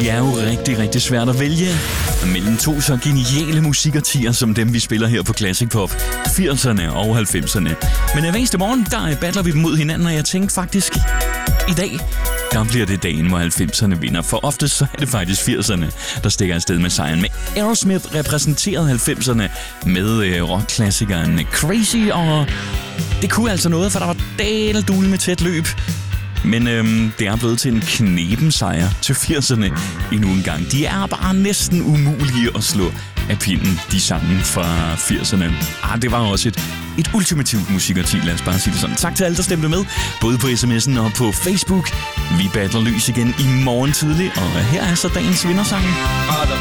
Det er jo rigtig, rigtig svært at vælge mellem to så geniale musikartier som dem, vi spiller her på Classic Pop. 80'erne og 90'erne. Men hver eneste morgen, der battler vi dem mod hinanden, og jeg tænkte faktisk, i dag, der bliver det dagen, hvor 90'erne vinder. For ofte så er det faktisk 80'erne, der stikker afsted med sejren. Med Aerosmith repræsenterede 90'erne med rockklassikeren Crazy, og det kunne altså noget, for der var dale-dule med tæt løb. Men det er blevet til en kneben sejr til 80'erne endnu en gang. De er bare næsten umulige at slå af pinden, de sange fra 80'erne. Det var også et ultimativt musikarti, lad os bare sige det sådan. Tak til alle, der stemte med, både på sms'en og på Facebook. Vi battler løs igen i morgen tidlig, og her er så dagens vindersang.